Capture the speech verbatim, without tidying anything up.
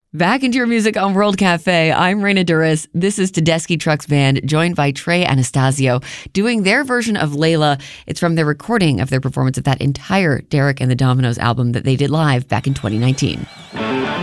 Back into your music on World Cafe. I'm Raina Duras. This is Tedeschi Trucks Band, joined by Trey Anastasio, doing their version of Layla. It's from their recording of their performance of that entire Derek and the Dominoes album that they did live back in twenty nineteen.